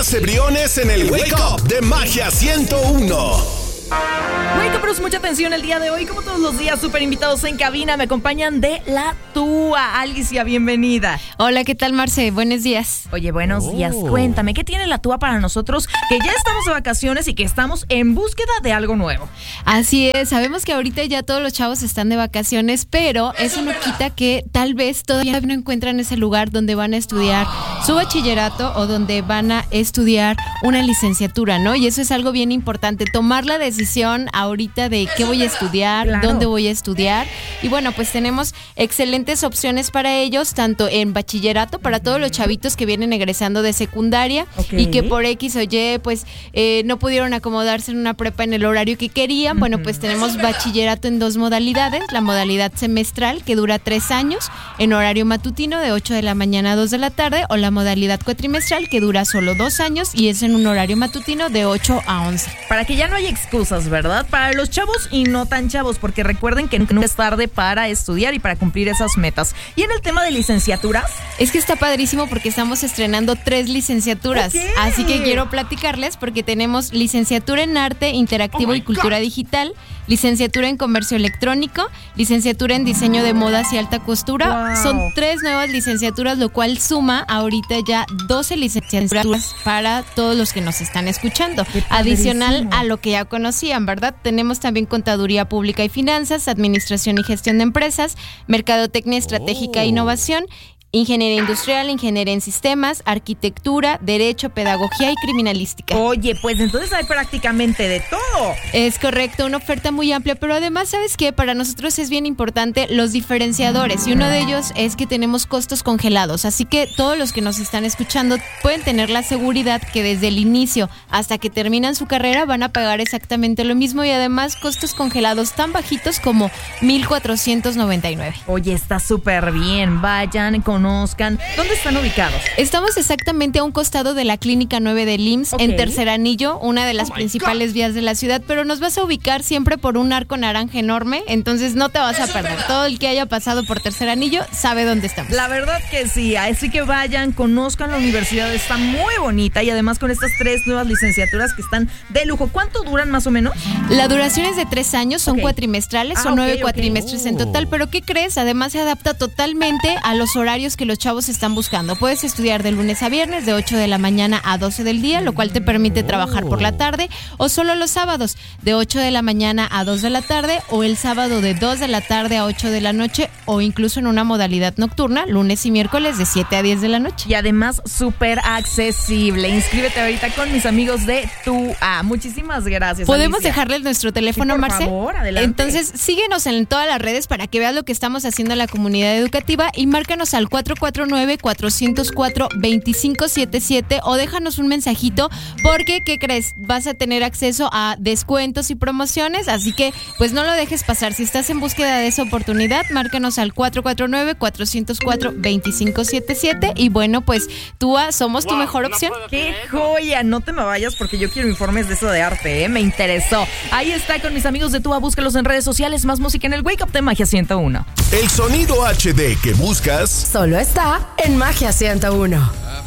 más ebriones en el Wake Up de Magia 101. Wake Up, mucha atención el día de hoy. Como todos los días, súper invitados en cabina. Me acompañan de La Túa. Alicia, bienvenida. Hola, ¿qué tal, Marce? Buenos días. Oye, buenos días. Cuéntame, ¿qué tiene La Túa para nosotros que ya estamos de vacaciones y que estamos en búsqueda de algo nuevo? Así es, sabemos que ahorita ya todos los chavos están de vacaciones, pero eso no quita que tal vez todavía no encuentran ese lugar donde van a estudiar su bachillerato o donde van a estudiar una licenciatura, ¿no? Y eso es algo bien importante, tomar la decisión ahorita de qué voy a estudiar, claro, dónde voy a estudiar. Y bueno, pues tenemos excelentes opciones para ellos, tanto en bachillerato, para todos los chavitos que vienen egresando de secundaria, y que por X o Y, pues no pudieron acomodarse en una prepa en el horario que querían. Bueno, pues tenemos bachillerato en dos modalidades: la modalidad semestral, que dura 3 años, en horario matutino de 8 de la mañana a 2 de la tarde, o la modalidad cuatrimestral, que dura solo 2 años y es en un horario matutino de 8 a 11. Para que ya no haya excusas, ¿verdad? Para los chavos y no tan chavos, porque recuerden que nunca es tarde para estudiar y para cumplir esas metas. Y en el tema de licenciaturas, es que está padrísimo porque estamos estrenando 3 licenciaturas. Okay. Así que quiero platicarles porque tenemos licenciatura en Arte Interactivo y Cultura Digital, licenciatura en Comercio Electrónico, licenciatura en Diseño de Modas y Alta Costura. Wow. Son 3 nuevas licenciaturas, lo cual suma ahorita ya 12 licenciaturas para todos los que nos están escuchando. Adicional a lo que ya conocían, ¿verdad? Tenemos también Contaduría Pública y Finanzas, Administración y Gestión de Empresas, Mercadotecnia Estratégica e Innovación, Ingeniería Industrial, Ingeniería en Sistemas, Arquitectura, Derecho, Pedagogía y Criminalística. Oye, pues entonces hay prácticamente de todo. Es correcto, una oferta muy amplia, pero además, ¿sabes qué? Para nosotros es bien importante los diferenciadores, y uno de ellos es que tenemos costos congelados, así que todos los que nos están escuchando pueden tener la seguridad que desde el inicio hasta que terminan su carrera van a pagar exactamente lo mismo, y además costos congelados tan bajitos como $1,499. Oye, está súper bien. Vayan, conozcan. ¿Dónde están ubicados? Estamos exactamente a un costado de la Clínica 9 del IMSS, en Tercer Anillo, una de las principales vías de la ciudad, pero nos vas a ubicar siempre por un arco naranja enorme, entonces no te vas a perder. Todo el que haya pasado por Tercer Anillo sabe dónde estamos. La verdad que sí, así que vayan, conozcan la universidad, está muy bonita, y además con estas 3 nuevas licenciaturas que están de lujo. ¿Cuánto duran más o menos? La duración es de 3 años, son cuatrimestrales, son 9 cuatrimestres en total, pero ¿qué crees? Además se adapta totalmente a los horarios que los chavos están buscando. Puedes estudiar de lunes a viernes de 8 de la mañana a 12 del día, lo cual te permite trabajar por la tarde, o solo los sábados de 8 de la mañana a 2 de la tarde, o el sábado de 2 de la tarde a 8 de la noche, o incluso en una modalidad nocturna, lunes y miércoles de 7 a 10 de la noche. Y además súper accesible. Inscríbete ahorita con mis amigos de TUA. Muchísimas gracias, ¿Podemos Alicia dejarles nuestro teléfono, sí, por Marce? favor, adelante. Entonces, síguenos en todas las redes para que veas lo que estamos haciendo en la comunidad educativa, y márcanos al 449-404-2577 o déjanos un mensajito porque, ¿qué crees? Vas a tener acceso a descuentos y promociones, así que pues no lo dejes pasar. Si estás en búsqueda de esa oportunidad, márcanos al 449-404-2577 y bueno, pues TUA, somos tu mejor opción. ¡Qué joya! No te me vayas porque yo quiero informes de eso de arte, me interesó. Ahí está con mis amigos de TUA, búscalos en redes sociales. Más música en el Wake Up de Magia 101. El sonido HD que buscas solo está en Magia 101.